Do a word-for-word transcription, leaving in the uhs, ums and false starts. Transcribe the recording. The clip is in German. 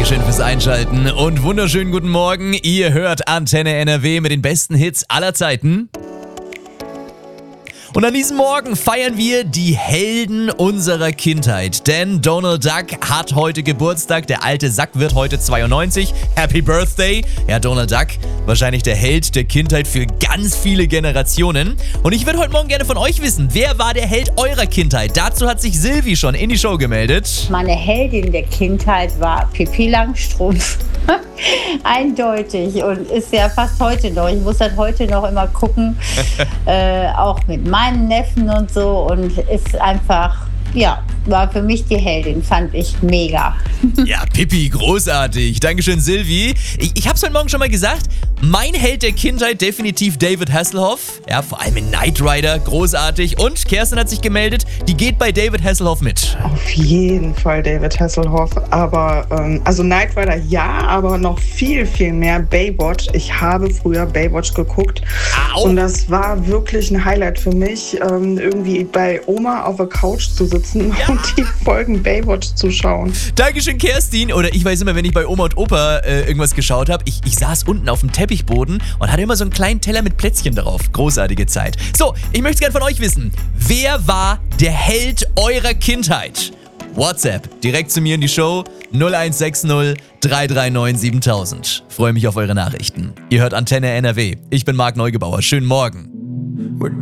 Dankeschön fürs Einschalten und wunderschönen guten Morgen. Ihr hört Antenne N R W mit den besten Hits aller Zeiten. Und an diesem Morgen feiern wir die Helden unserer Kindheit, denn Donald Duck hat heute Geburtstag, der alte Sack wird heute zweiundneunzig. Happy Birthday! Ja, Donald Duck, wahrscheinlich der Held der Kindheit für ganz viele Generationen. Und ich würde heute Morgen gerne von euch wissen, wer war der Held eurer Kindheit? Dazu hat sich Silvi schon in die Show gemeldet. Meine Heldin der Kindheit war Pippi Langstrumpf. Eindeutig und ist ja fast heute noch. Ich muss das heute noch immer gucken, äh, auch mit meinen Neffen und so, und ist einfach, ja, war für mich die Heldin, fand ich mega. Ja, Pippi, großartig. Dankeschön, Silvi. Ich, ich hab's heute Morgen schon mal gesagt, mein Held der Kindheit definitiv David Hasselhoff. Ja, vor allem in Knight Rider, großartig. Und Kerstin hat sich gemeldet, die geht bei David Hasselhoff mit. Auf jeden Fall David Hasselhoff, aber, ähm, also Knight Rider ja, aber noch viel, viel mehr Baywatch. Ich habe früher Baywatch geguckt. Au. Und das war wirklich ein Highlight für mich, ähm, irgendwie bei Oma auf der Couch zu sitzen, ja, und die Folgen Baywatch zu schauen. Dankeschön, Kerstin. Oder ich weiß immer, wenn ich bei Oma und Opa äh, irgendwas geschaut habe, ich, ich saß unten auf dem Teppichboden und hatte immer so einen kleinen Teller mit Plätzchen drauf. Großartige Zeit. So, ich möchte gerne von euch wissen, wer war der Held eurer Kindheit? WhatsApp, direkt zu mir in die Show, null eins sechs null drei drei neun siebentausend. Freue mich auf eure Nachrichten. Ihr hört Antenne N R W. Ich bin Marc Neugebauer. Schönen Morgen.